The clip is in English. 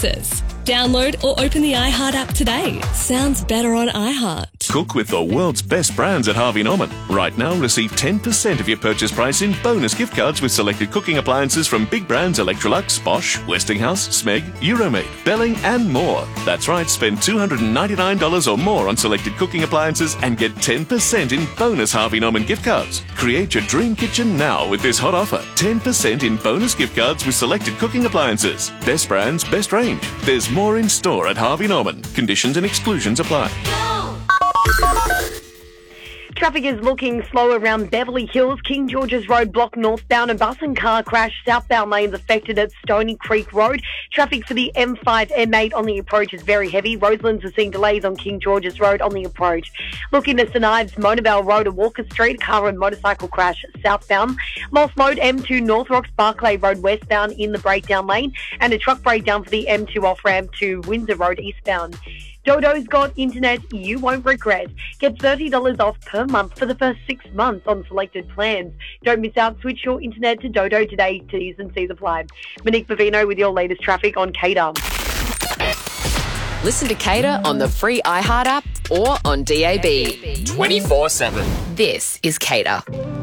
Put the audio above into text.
appliances. Download or open the iHeart app today. Sounds better on iHeart. Cook with the world's best brands at Harvey Norman. Right now, receive 10% of your purchase price in bonus gift cards with selected cooking appliances from big brands Electrolux, Bosch, Westinghouse, Smeg, Euromade, Belling and more. That's right, spend $299 or more on selected cooking appliances and get 10% in bonus Harvey Norman gift cards. Create your dream kitchen now with this hot offer. 10% in bonus gift cards with selected cooking appliances. Best brands, best range. There's more in store at Harvey Norman. Conditions and exclusions apply. Traffic is looking slow around Beverly Hills, King George's Road blocked northbound, and bus and car crash southbound lanes affected at Stony Creek Road. Traffic for the M5, M8 on the approach is very heavy. Roselands are seeing delays on King George's Road on the approach. Looking to St Ives, Monavale Road and Walker Street, car and motorcycle crash southbound. Lost mode M2 North Rocks, Barclay Road westbound in the breakdown lane, and a truck breakdown for the M2 off-ramp to Windsor Road eastbound. Dodo's got internet you won't regret. Get $30 off per month for the first 6 months on selected plans. Don't miss out. Switch your internet to Dodo today. T's and C's apply. Monique Bavino with your latest traffic on Cater. Listen to Cater on the free iHeart app or on DAB. 24/7. This is Cater.